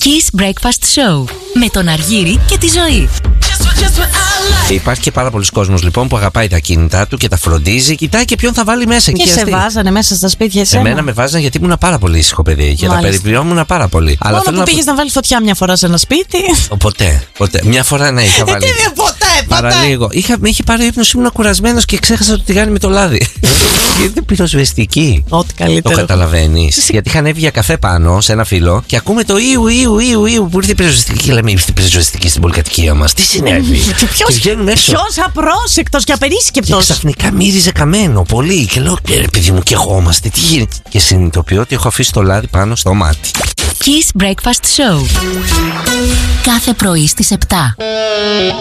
Kiss Breakfast Show με τον Αργύρη και τη Ζωή. Υπάρχει και πάρα πολλοί κόσμος λοιπόν που αγαπάει τα κινητά του και τα φροντίζει, κοιτάει και ποιον θα βάλει μέσα. Και σε βάζανε μέσα στα σπίτια εσένα? Εμένα με βάζανε γιατί ήμουν πάρα πολύ ήσυχο παιδί και τα περιποιόμουν πάρα πολύ. Μόνο που πήγες να βάλεις φωτιά μια φορά σε ένα σπίτι. Ποτέ. Μια φορά ναι, είχα βάλει. Παραλίγο. Με είχε πάρει ύπνος, ήμουν κουρασμένος και ξέχασα το τηγάνι με το λάδι. Γιατί πυροσβεστική. Ό,τι καλύτερο. Το καταλαβαίνεις. Γιατί είχαν έβγει για καφέ πάνω σε ένα φύλλο και ακούμε το Ιου που ήρθε η πυροσβεστική και λέμε ήρθε η πυροσβεστική στην πολυκατοικία μας. Τι συνέβη? Ποιος απρόσεκτος και απερίσκεπτος. Και ξαφνικά μύριζε καμένο πολύ. Και λέω παιδί μου και εγώ είμαστε. Τι γίνεται? Και συνειδητοποιώ ότι έχω αφήσει το λάδι πάνω στο μάτι. Kiss Breakfast Show. Κάθε πρωί στις 7.